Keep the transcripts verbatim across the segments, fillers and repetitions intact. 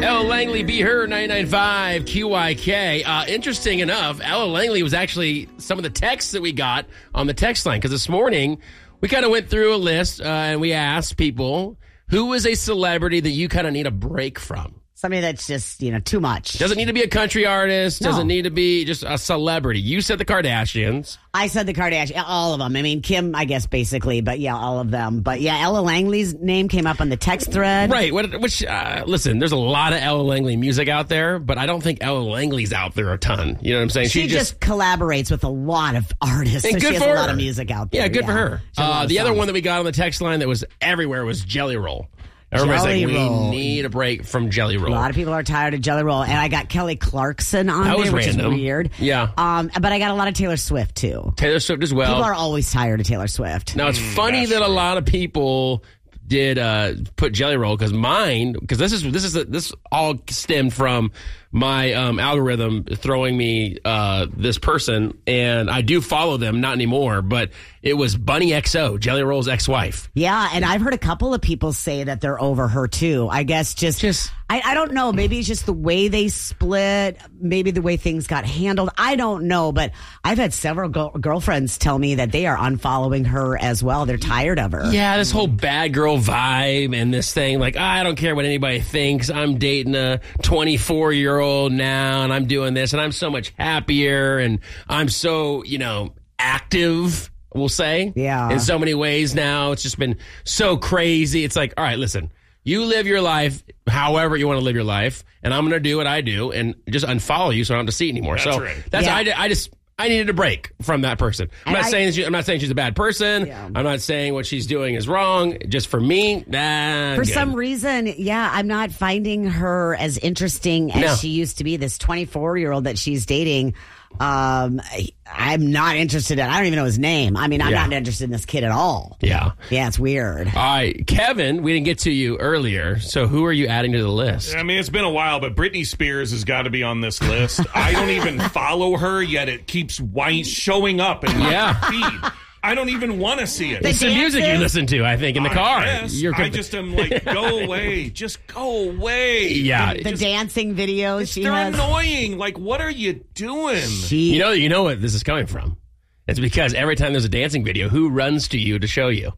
Ella Langley, Be Her, ninety-nine point five Q Y K. Uh, interesting enough, Ella Langley was actually some of the texts that we got on the text line. Because this morning, we kind of went through a list uh, and we asked people, who is a celebrity that you kind of need a break from? Somebody that's just, you know, too much. Doesn't need to be a country artist. No. Doesn't need to be just a celebrity. You said the Kardashians. I said the Kardashians, all of them. I mean, Kim, I guess, basically, but yeah, all of them. But yeah, Ella Langley's name came up on the text thread. Right. What, which, uh, listen, there's a lot of Ella Langley music out there, but I don't think Ella Langley's out there a ton. You know what I'm saying? She, she just, just collaborates with a lot of artists, and so good she has for a lot her. of music out there. Yeah, good yeah. for her. Uh, the other one that we got on the text line that was everywhere was Jelly Roll. Everybody's Jelly like, Roll. we need a break from Jelly Roll. A lot of people are tired of Jelly Roll, and I got Kelly Clarkson on That there, was which random. is weird. Yeah. Um, but I got a lot of Taylor Swift, too. Taylor Swift as well. People are always tired of Taylor Swift. Now, it's Mm, funny that true. a lot of people did uh, put Jelly Roll, because mine, because this is this is a, this all stemmed from my um, algorithm throwing me uh, this person, and I do follow them, not anymore, but it was Bunny X O, Jelly Roll's ex-wife. Yeah, and I've heard a couple of people say that they're over her, too. I guess just... Just- I, I don't know. Maybe it's just the way they split. Maybe the way things got handled. I don't know. But I've had several go- girlfriends tell me that they are unfollowing her as well. They're tired of her. Yeah, this whole bad girl vibe and this thing, like, I don't care what anybody thinks. I'm dating a twenty-four-year-old now, and I'm doing this, and I'm so much happier, and I'm so, you know, active, we'll say. Yeah. In so many ways now. It's just been so crazy. It's like, all right, listen. You live your life however you want to live your life, and I'm going to do what I do and just unfollow you so I don't have to see it anymore. That's so right. that's Yeah. I, I just I needed a break from that person. I'm And not I- saying she, I'm not saying she's a bad person. Yeah. I'm not saying what she's doing is wrong. Just for me, nah. For good. some reason, yeah, I'm not finding her as interesting as No. she used to be. This twenty-four-year-old that she's dating, um, I- I'm not interested in. I don't even know his name. I mean, I'm Yeah. not interested in this kid at all. Yeah. Yeah, it's weird. All right, Kevin, we didn't get to you earlier. So who are you adding to the list? I mean, it's been a while, but Britney Spears has got to be on this list. I don't even follow her, yet it keeps wi- showing up in my Yeah. feed. I don't even want to see it. It's the music you dances? listen to, I think, in the car. Yes, You're I conv- just am like, go away. Just go away. Yeah. And The just- dancing videos she They're has. annoying. Like, what are you doing? She, You know, you know what this is coming from. It's because every time there's a dancing video, who runs to you to show you?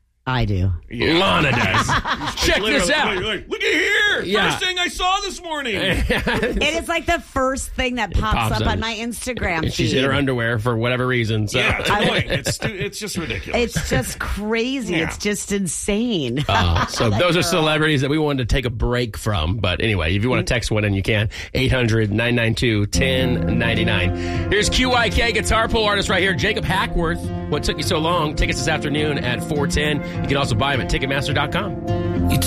I do. Yeah. Lana does. Check this Literally, out. like, like, look at here. Yeah. First thing I saw this morning. It is like the first thing that pops, pops up up. on my Instagram feed. She's in her underwear for whatever reason. So. Yeah, it's annoying. It's, stu- it's just ridiculous. It's just crazy. Yeah. It's just insane. Uh, so That those are girl. celebrities that we wanted to take a break from. But anyway, if you want to text one in, you can. eight hundred nine nine two one zero nine nine. Here's Q Y K guitar pull artist right here, Jacob Hackworth. What took you so long? Tickets this afternoon at four ten. You can also buy them at Ticketmaster dot com.